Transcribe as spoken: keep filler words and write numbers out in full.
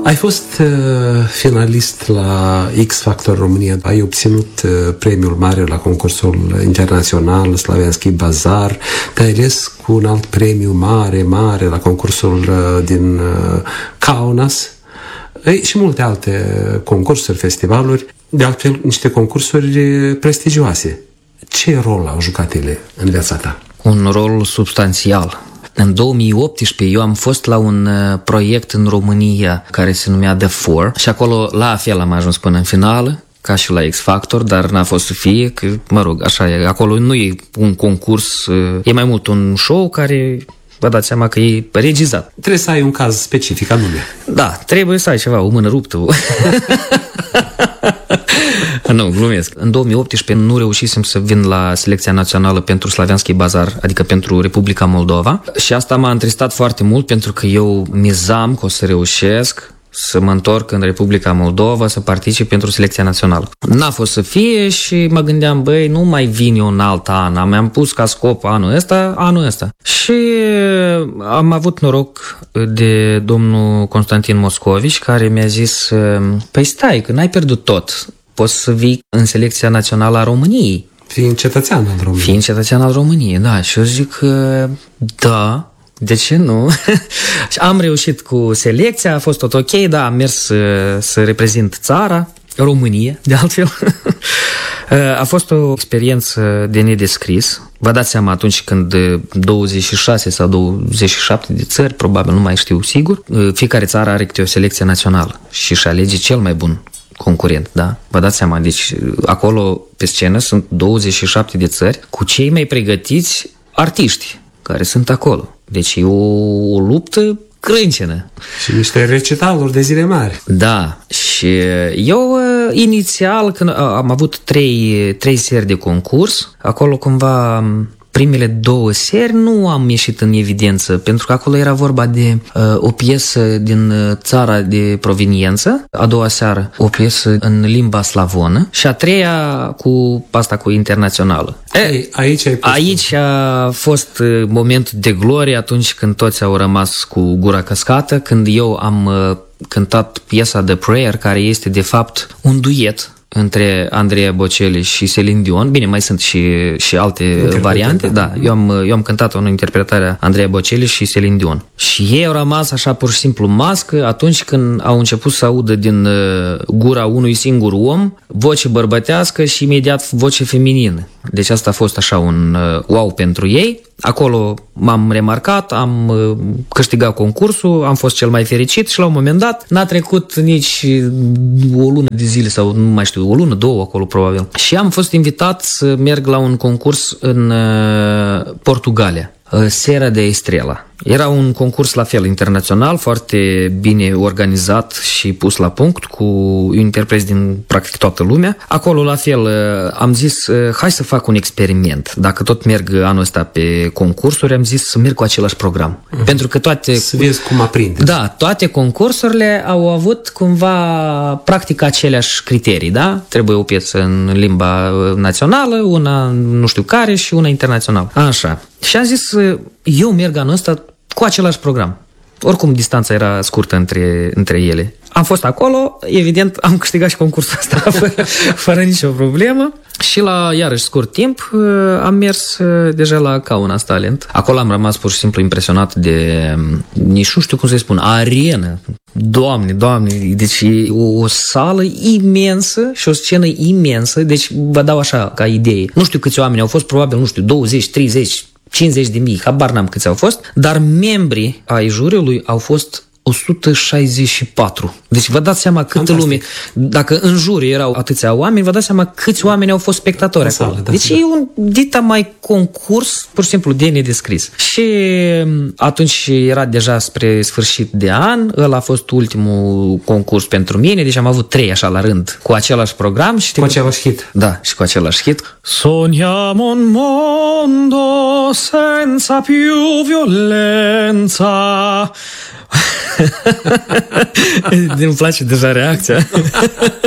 Ai fost uh, finalist la X Factor România, ai obținut uh, premiul mare la concursul internațional Slavianski Bazar, te-ai ales cu un alt premiu mare, mare la concursul uh, din uh, Kaunas. Ei, și multe alte concursuri, festivaluri, de altfel niște concursuri prestigioase. Ce rol au jucat ele în viața ta? Un rol substanțial. În două mii optsprezece eu am fost la un proiect în România care se numea The Four și acolo la fel am ajuns până în finală, ca și la X Factor, dar n-a fost să fie, că, mă rog, așa e, acolo nu e un concurs, e mai mult un show care... Vă dați seama că e regizat. Trebuie să ai un caz specific anume. Da, trebuie să ai ceva, o mână ruptă. Nu, glumesc. În două mii optsprezece nu reușisem să vin la selecția națională pentru Slavianski Bazar, adică pentru Republica Moldova. Și asta m-a întristat foarte mult pentru că eu mizam că o să reușesc să mă întorc în Republica Moldova, să particip pentru selecția națională. N-a fost să fie și mă gândeam, băi, nu mai vin eu în alt an, mi-am pus ca scop anul ăsta, anul ăsta. Și am avut noroc de domnul Constantin Moscovici, care mi-a zis, păi stai, că n-ai pierdut tot, poți să vii în selecția națională a României. Fiind cetățean al României. Fiind cetățean al României, da. Și eu zic, da... De ce nu? Am reușit cu selecția, a fost tot ok, da, am mers să, să reprezint țara, România, de altfel. A fost o experiență de nedescris. Vă dați seama atunci când douăzeci și șase sau douăzeci și șapte de țări, probabil nu mai știu sigur, fiecare țară are câte o selecție națională și își alege cel mai bun concurent, da? Vă dați seama, deci acolo pe scenă sunt douăzeci și șapte de țări cu cei mai pregătiți artiști care sunt acolo. Deci e o, o luptă crâncenă. Și niște recitaluri de zile mari. Da. Și eu, inițial, când am avut trei, trei seri de concurs, acolo cumva... Primele două seri nu am ieșit în evidență, pentru că acolo era vorba de uh, o piesă din țara de proveniență, a doua seară o piesă în limba slavonă și a treia cu asta cu internațională. Ei, aici ai aici a fost moment de glorie atunci când toți au rămas cu gura căscată, când eu am uh, cântat piesa The Prayer, care este de fapt un duet între Andreea Bocelli și Celine Dion. Bine, mai sunt și, și alte variante. Da, eu am, eu am cântat o interpretare a Andreea Bocelli și Celine Dion. Și ei au rămas așa pur și simplu mască atunci când au început să audă din gura unui singur om voce bărbătească și imediat voce feminină. Deci asta a fost așa un wow pentru ei. Acolo m-am remarcat, am câștigat concursul, am fost cel mai fericit și la un moment dat n-a trecut nici o lună de zile sau nu mai știu, o lună, două acolo probabil. Și am fost invitat să merg la un concurs în Portugalia, Serra de Estrela. Era un concurs la fel internațional, foarte bine organizat și pus la punct, cu interpreți din practic toată lumea. Acolo la fel am zis, hai să fac un experiment. Dacă tot merg anul ăsta pe concursuri, am zis să merg cu același program. Uh-huh. Pentru că toate... Să vezi cum aprinde. Da, toate concursurile au avut cumva practic aceleași criterii, da? Trebuie o piesă în limba națională, una nu știu care și una internațională. Așa. Și am zis, eu merg anul ăsta cu același program. Oricum, distanța era scurtă între, între ele. Am fost acolo, evident, am câștigat și concursul ăsta fără, fără nicio problemă. Și la, iarăși, scurt timp, am mers deja la Kaunas Talent. Acolo am rămas pur și simplu impresionat de, nici nu știu cum să-i spun, arenă. Doamne, doamne, deci e o, o sală imensă și o scenă imensă. Deci vă dau așa, ca idee. Nu știu câți oameni au fost, probabil, nu știu, douăzeci, treizeci, cincizeci de mii, habar n-am câți au fost, dar membrii ai juriului au fost o sută șaizeci și patru. Deci vă dați seama câtă Fantastic. lume, dacă în juri erau atâția oameni, vă dați seama câți oameni au fost spectatori acolo. Sală, da, deci da. E un dita mai concurs, pur și simplu, de nedescris. Și atunci era deja spre sfârșit de an, ăla a fost ultimul concurs pentru mine, deci am avut trei așa la rând, cu același program. Și cu același hit. Da, și cu același hit. Sogniamo un mondo senza più violenza. Îmi place deja reacția.